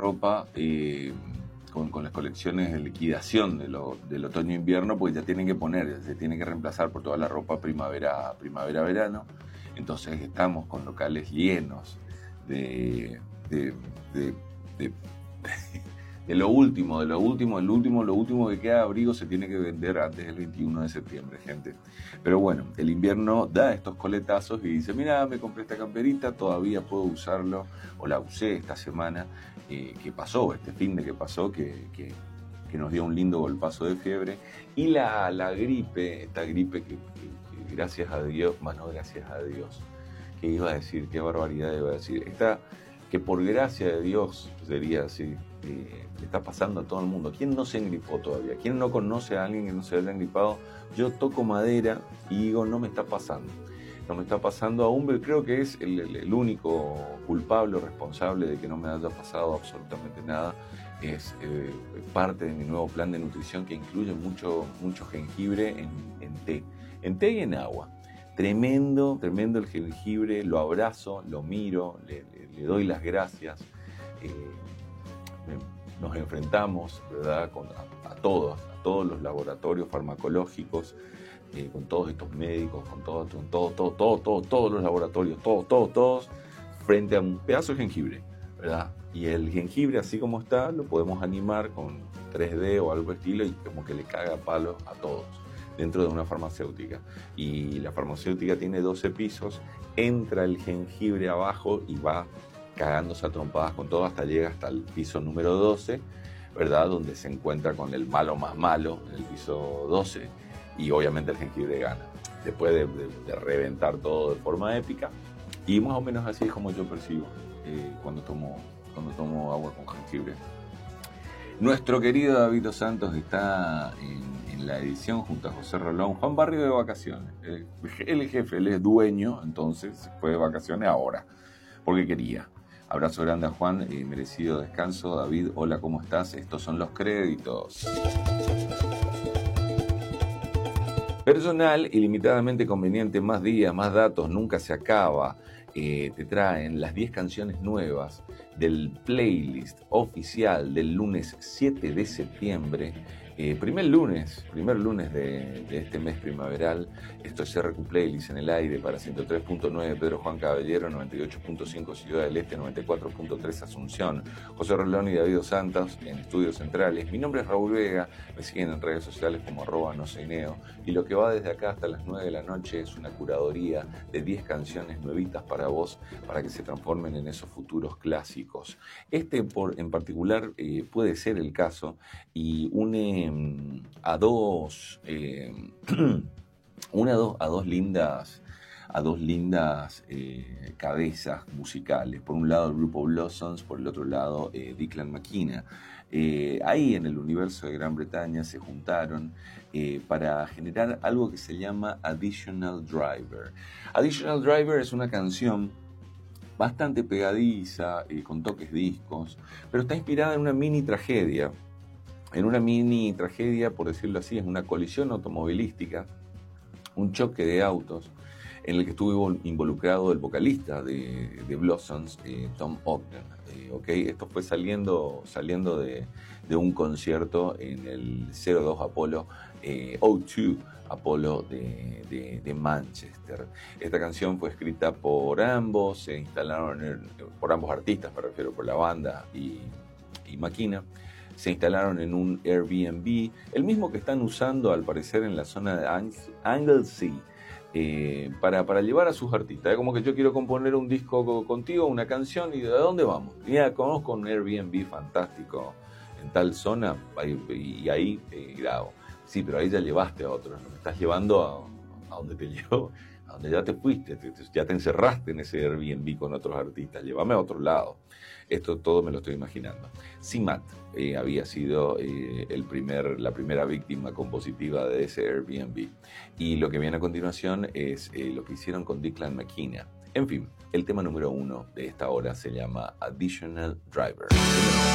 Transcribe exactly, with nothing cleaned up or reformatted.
ropa eh, con, con las colecciones de liquidación de lo, del otoño-invierno, pues ya tienen que poner, se tiene que reemplazar por toda la ropa primavera, primavera-verano. Entonces estamos con locales llenos de, de, de, de, de lo último, de lo último, el último, lo último que queda de abrigo se tiene que vender antes del veintiuno de septiembre, gente. Pero bueno, el invierno da estos coletazos y dice, mira, me compré esta camperita, todavía puedo usarlo, o la usé esta semana eh, que pasó, este fin de que pasó, que, que, que nos dio un lindo golpazo de fiebre. Y la, la gripe, esta gripe que, que, que gracias a Dios, más no gracias a Dios, ¿qué iba a decir? ¿Qué barbaridad iba a decir? Esta, que por gracia de Dios, sería así, eh, le está pasando a todo el mundo. ¿Quién no se engripó todavía? ¿Quién no conoce a alguien que no se haya engripado? Yo toco madera y digo, no me está pasando. No me está pasando aún, pero creo que es el, el, el único culpable o responsable de que no me haya pasado absolutamente nada. Es eh, parte de mi nuevo plan de nutrición que incluye mucho, mucho jengibre en, en té. En té y en agua. Tremendo, tremendo el jengibre, lo abrazo, lo miro, le, le, le doy las gracias. Eh, nos enfrentamos, ¿verdad?, con, a, a todos, a todos los laboratorios farmacológicos, eh, con todos estos médicos, con todos, con todo, todo, todo, todo, todos los laboratorios, todos, todos, todos, frente a un pedazo de jengibre, ¿verdad? Y el jengibre, así como está, lo podemos animar con tres D o algo estilo y como que le caga palos a todos dentro de una farmacéutica. Y la farmacéutica tiene doce pisos, entra el jengibre abajo y va cagándose a trompadas con todo hasta llega hasta el piso número doce, ¿verdad? Donde se encuentra con el malo más malo, en el piso doce, y obviamente el jengibre gana. Después de, de, de reventar todo de forma épica, y más o menos así es como yo percibo eh, cuando, tomo, cuando tomo agua con jengibre. Nuestro querido David Dos Santos está en, en la edición junto a José Rolón. Juan Barrio de vacaciones. Él, él es jefe, él es dueño, entonces fue de vacaciones ahora, porque quería. Abrazo grande a Juan, eh, merecido descanso. David, hola, ¿cómo estás? Estos son los créditos. Personal, ilimitadamente conveniente, más días, más datos, nunca se acaba. Eh, te traen las diez canciones nuevas del playlist oficial del lunes siete de septiembre. Eh, primer lunes, primer lunes de, de este mes primaveral. Esto es R Q Playlist en el aire para ciento tres punto nueve Pedro Juan Caballero, noventa y ocho punto cinco Ciudad del Este, noventa y cuatro punto tres Asunción. José Rolón y David Dos Santos en estudios centrales. Mi nombre es Raúl Vega, me siguen en redes sociales como arroba noseineo. Y lo que va desde acá hasta las nueve de la noche es una curaduría de diez canciones nuevitas para vos, para que se transformen en esos futuros clásicos. Este por, en particular eh, puede ser el caso y une a dos, eh, una, dos, a dos lindas, a dos lindas eh, cabezas musicales. Por un lado el grupo Blossoms, por el otro lado eh, Declan McKenna. Eh, ahí en el universo de Gran Bretaña se juntaron eh, para generar algo que se llama Additional Driver. Additional Driver es una canción bastante pegadiza, eh, con toques discos, pero está inspirada en una mini tragedia. En una mini tragedia, por decirlo así, es una colisión automovilística, un choque de autos, en el que estuvo involucrado el vocalista de, de Blossoms, eh, Tom Ogden. Eh, okay. Esto fue saliendo, saliendo de, de un concierto en el cero dos Apollo, eh, O dos Apollo de, de, de Manchester. Esta canción fue escrita por ambos, se instalaron en, por ambos artistas, me refiero, por la banda y, y McKenna. Se instalaron en un Airbnb, el mismo que están usando al parecer en la zona de Anglesey, eh, para, para llevar a sus artistas. Es como que yo quiero componer un disco contigo, una canción, y ¿de dónde vamos? Mira, conozco un Airbnb fantástico en tal zona, y ahí eh, grabo. Sí, pero ahí ya llevaste a otros, me estás llevando a, a donde te llevo, a donde ya te fuiste, te, te, ya te encerraste en ese Airbnb con otros artistas, llévame a otro lado. Esto todo me lo estoy imaginando. Simat eh, había sido eh, el primer, la primera víctima compositiva de ese Airbnb. Y lo que viene a continuación es eh, lo que hicieron con Declan McKenna. En fin, el tema número uno de esta hora se llama Additional Driver.